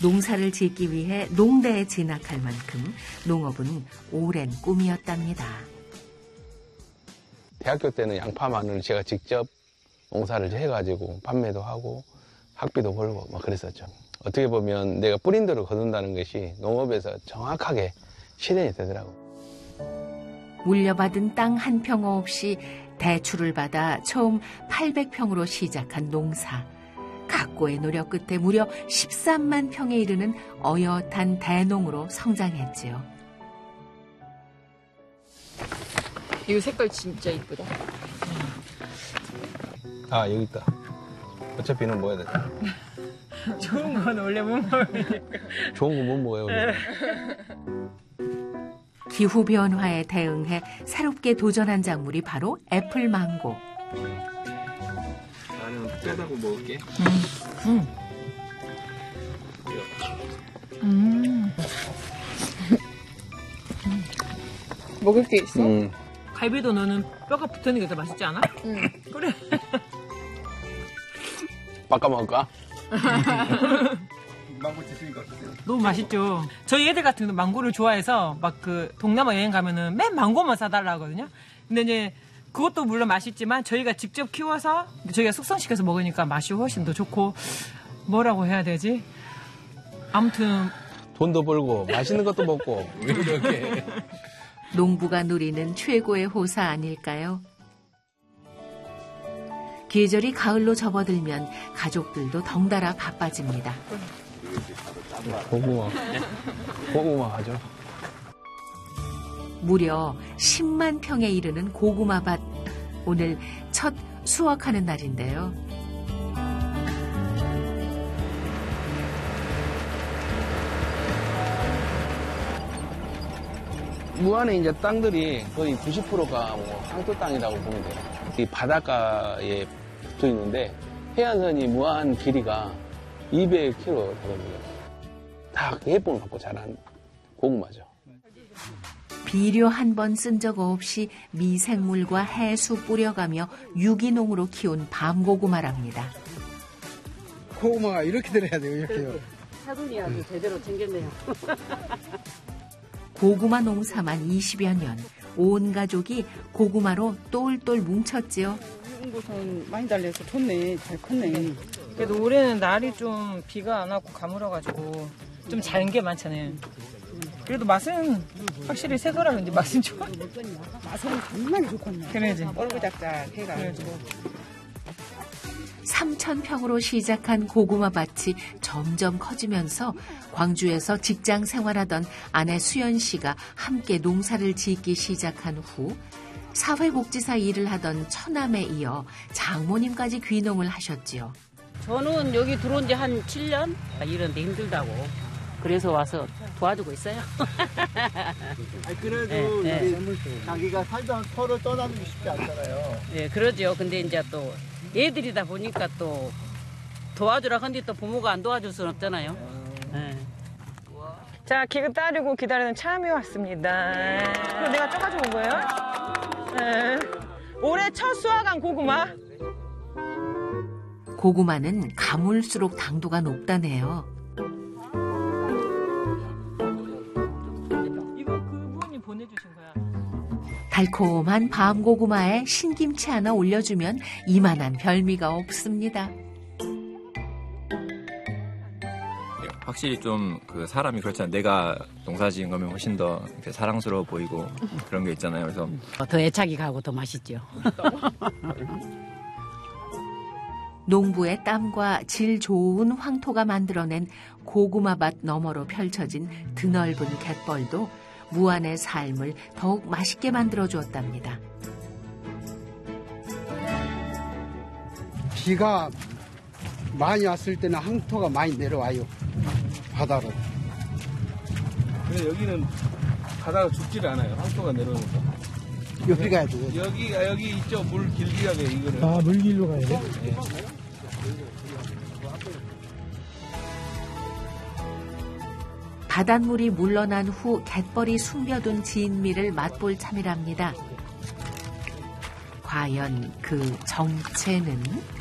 농사를 짓기 위해 농대에 진학할 만큼 농업은 오랜 꿈이었답니다. 대학교 때는 양파, 마늘 제가 직접 농사를 해가지고 판매도 하고 학비도 벌고 막 그랬었죠. 어떻게 보면 내가 뿌린 대로 거둔다는 것이 농업에서 정확하게 실현이 되더라고요. 물려받은 땅 한 평 없이 대출을 받아 처음 800평으로 시작한 농사. 각고의 노력 끝에 무려 13만 평에 이르는 어엿한 대농으로 성장했지요. 이 색깔 진짜 이쁘다. 아, 여기 있다. 어차피 이는 먹어야 되잖아. 좋은 건 원래 못 먹으니까. 좋은 거 못 먹어요, 원래. 기후 변화에 대응해 새롭게 도전한 작물이 바로 애플망고. 나는 빼다고 먹을게. 먹을 게 있어? 갈비도 너는 뼈가 붙어있는 게 더 맛있지 않아? 응. 그래. 바꿔 먹을까? 망고 드시니까 어떠세요? 너무 맛있죠. 저희 애들 같은 경우도 망고를 좋아해서 막 그 동남아 여행 가면은 맨 망고만 사달라 하거든요. 근데 이제 그것도 물론 맛있지만 저희가 직접 키워서 저희가 숙성시켜서 먹으니까 맛이 훨씬 더 좋고 뭐라고 해야 되지? 아무튼 돈도 벌고 맛있는 것도 먹고 이렇게. 농부가 누리는 최고의 호사 아닐까요? 계절이 가을로 접어들면 가족들도 덩달아 바빠집니다. 고구마 하죠. 무려 10만 평에 이르는 고구마밭. 오늘 첫 수확하는 날인데요. 무안에 이제 땅들이 거의 90%가 뭐 황토 땅이라고 보면 돼요. 이 바닷가에 붙어 있는데 해안선이 무안 길이가 200km 되거든요. 다 예쁨을 받고 자란 고구마죠. 비료 한 번 쓴 적 없이 미생물과 해수 뿌려가며 유기농으로 키운 밤고구마랍니다. 고구마가 이렇게 들어야 돼요, 이렇게요. 사돈이 아주 제대로 챙겼네요. 고구마 농사만 20여 년. 온 가족이 고구마로 똘똘 뭉쳤지요. 이런 곳은 많이 달려서 좋네. 잘 컸네. 그래도 올해는 날이 좀 비가 안 왔고 가물어가지고 좀 작은 게 많잖아요. 그래도 맛은 확실히 새거라 그런지 맛은 좋아. 맛은 정말 좋겠네. 그래야지. 뻘그작작 해가지고. 3,000평으로 시작한 고구마 밭이 점점 커지면서 광주에서 직장 생활하던 아내 수연 씨가 함께 농사를 짓기 시작한 후 사회복지사 일을 하던 처남에 이어 장모님까지 귀농을 하셨지요. 저는 여기 들어온 지 한 7년? 이런데 힘들다고. 그래서 와서 도와주고 있어요. 그래도 네, 자기가 살던 터를 떠나기 쉽지 않잖아요. 네, 그러죠. 근데 이제 또 애들이다 보니까 또 도와주라 하는데 또 부모가 안 도와줄 수는 없잖아요. 네. 자, 기그 따르고 기다리는 참이 왔습니다. 그거 내가 쪄가지고 온 거예요? 네. 올해 첫 수확한 고구마. 고구마는 가물수록 당도가 높다네요. 이거 그분이 보내주신 거야. 달콤한 밤고구마에 신김치 하나 올려주면 이만한 별미가 없습니다. 확실히 좀 그 사람이 그렇잖아요. 내가 농사 지은 거면 훨씬 더 사랑스러워 보이고 그런 게 있잖아요. 그래서 더 애착이 가고 더 맛있죠. 농부의 땀과 질 좋은 황토가 만들어낸 고구마밭 너머로 펼쳐진 드넓은 갯벌도 무안의 삶을 더욱 맛있게 만들어주었답니다. 비가 많이 왔을 때는 황토가 많이 내려와요. 바다로. 근데 여기는 바다가 죽지를 않아요. 황토가 내려오니까. 여기 가야 돼요. 여기 있죠. 물 길게 가게 이거를. 아, 물길로 가야 돼? 네. 바닷물이 물러난 후 갯벌이 숨겨둔 진미를 맛볼 참이랍니다. 과연 그 정체는?